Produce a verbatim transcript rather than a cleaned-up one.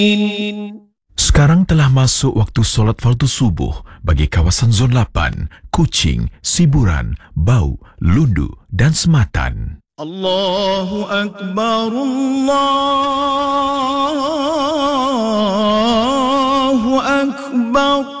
Sekarang telah masuk waktu solat fardu subuh bagi kawasan Zon lapan, Kuching, Siburan, Bau, Lundu dan Sematan. Allahu Akbar, Allahu Akbar.